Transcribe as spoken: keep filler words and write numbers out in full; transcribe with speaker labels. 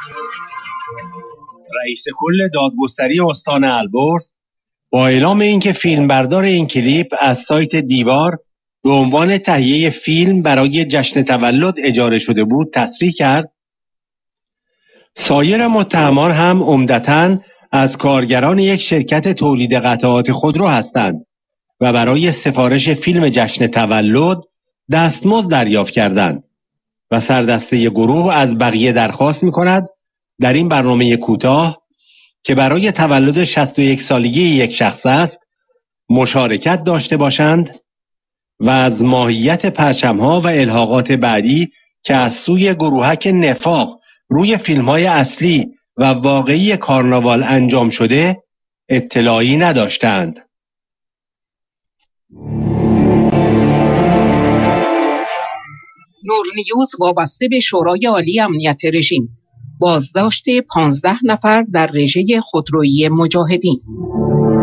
Speaker 1: رئیس کل دادگستری استان البرز با اعلام اینکه فیلمبردار این کلیپ از سایت دیوار به عنوان تهیه فیلم برای جشن تولد اجاره شده بود تصریح کرد. سایر متهمان هم عمدتاً از کارگران یک شرکت تولید قطعات خودرو هستند و برای سفارش فیلم جشن تولد دستمزد دریافت کردند و سردسته گروه از بقیه درخواست می‌کند در این برنامه کوتاه که برای تولد شصت و یک سالگی یک شخص است مشارکت داشته باشند و از ماهیت پرچم‌ها و الحاقات بعدی که از سوی گروهک نفاق روی فیلم‌های اصلی و واقعی کارناوال انجام شده اطلاعی نداشتند.
Speaker 2: نور نیوز وابسته به شورای عالی امنیت رژیم بازداشت پانزده نفر در رژه خودرویی مجاهدین.